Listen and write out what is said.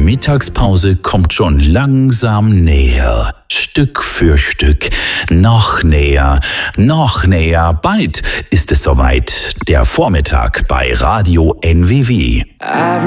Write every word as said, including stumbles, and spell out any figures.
Mittagspause kommt schon langsam näher. Stück für Stück. Noch näher, noch näher. Bald ist es soweit. Der Vormittag bei Radio N W W.